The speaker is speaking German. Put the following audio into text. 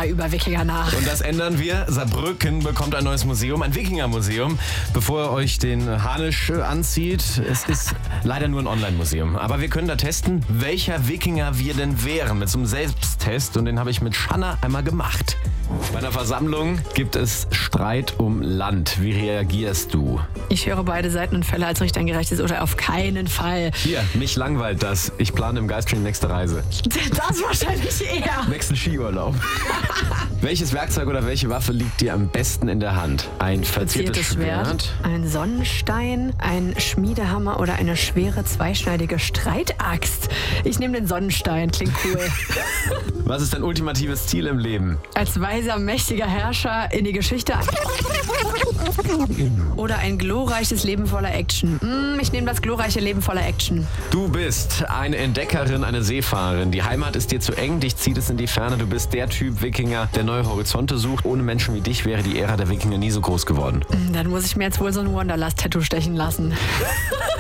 wieder über Wikinger nach. Und das ändern wir. Saarbrücken bekommt ein neues Museum, ein Wikinger-Museum. Bevor ihr euch den Harnisch anzieht, es ist leider nur ein Online-Museum. Aber wir können da testen, welcher Wikinger wir denn wären. Mit so einem Selbsttest. Und den habe ich mit Shanna einmal gemacht. Bei einer Versammlung gibt es Streit um Land. Wie reagierst du? Ich höre beide Seiten und fälle als richtig ein gerechtes Urteil. Auf keinen Fall. Hier, mich langweilt das. Ich plane im Geiststream nächste Reise. Das wahrscheinlich eher. Nächsten Skiurlaub. Welches Werkzeug oder welche Waffe liegt dir am besten in der Hand? Ein verziertes Schwert, ein Sonnenstein, ein Schmiedehammer oder eine schwere zweischneidige Streitaxt. Ich nehme den Sonnenstein, klingt cool. Was ist dein ultimatives Ziel im Leben? Als weiser, mächtiger Herrscher in die Geschichte. Oder ein glorreiches Leben voller Action. Ich nehme das glorreiche Leben voller Action. Du bist eine Entdeckerin, eine Seefahrerin. Die Heimat ist dir zu eng, dich zieht es in die Ferne. Du bist der Typ Wikinger, der neue Horizonte sucht. Ohne Menschen wie dich wäre die Ära der Wikinger nie so groß geworden. Dann muss ich mir jetzt wohl so ein Wanderlust-Tattoo stechen lassen.